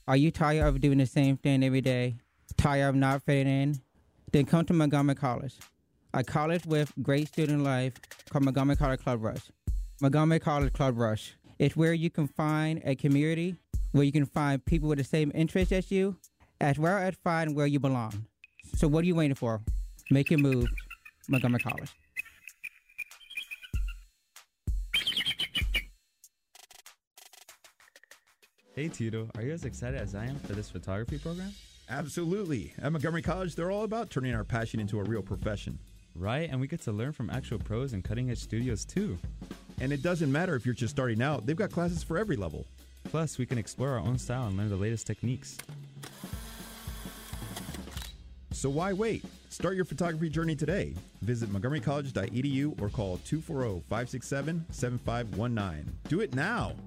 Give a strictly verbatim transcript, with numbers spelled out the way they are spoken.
Are you tired of doing the same thing every day? Tired of not fitting in? Then come to Montgomery College, a college with great student life called Montgomery College Club Rush. Montgomery College Club Rush. It's where you can find a community, where you can find people with the same interests as you, as well as find where you belong. So what are you waiting for? Make your move, Montgomery College. Hey Tito, are you as excited as I am for this photography program? Absolutely. At Montgomery College, they're all about turning our passion into a real profession. Right, and we get to learn from actual pros and cutting-edge studios too. And it doesn't matter if you're just starting out, they've got classes for every level. Plus, we can explore our own style and learn the latest techniques. So why wait? Start your photography journey today. Visit montgomery college dot e d u or call two four zero, five six seven, seven five one nine. Do it now.